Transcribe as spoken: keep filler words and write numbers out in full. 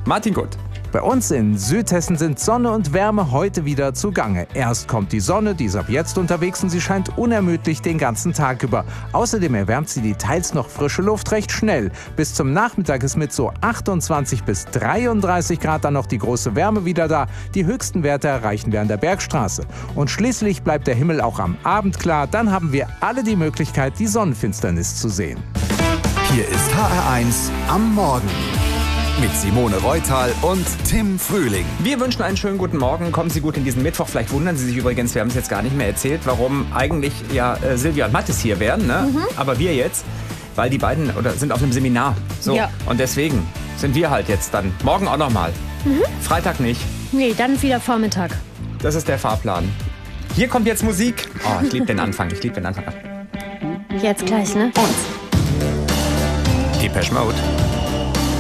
Martin Gutt. Bei uns in Südhessen sind Sonne und Wärme heute wieder zugange. Erst kommt die Sonne, die ist ab jetzt unterwegs und sie scheint unermüdlich den ganzen Tag über. Außerdem erwärmt sie die teils noch frische Luft recht schnell. Bis zum Nachmittag ist mit so achtundzwanzig bis dreiunddreißig Grad dann noch die große Wärme wieder da. Die höchsten Werte erreichen wir an der Bergstraße. Und schließlich bleibt der Himmel auch am Abend klar. Dann haben wir alle die Möglichkeit, die Sonnenfinsternis zu sehen. Hier ist H R eins am Morgen. Mit Simone Reutal und Tim Frühling. Wir wünschen einen schönen guten Morgen. Kommen Sie gut in diesen Mittwoch. Vielleicht wundern Sie sich übrigens, wir haben es jetzt gar nicht mehr erzählt, warum eigentlich ja äh, Silvia und Mathis hier wären, ne? Mhm. Aber wir jetzt, weil die beiden oder sind auf einem Seminar. So. Ja. Und deswegen sind wir halt jetzt dann morgen auch nochmal. Mhm. Freitag nicht. Nee, dann wieder Vormittag. Das ist der Fahrplan. Hier kommt jetzt Musik. Oh, ich liebe den Anfang. Ich liebe den Anfang. Jetzt gleich, ne? Und Depeche Mode.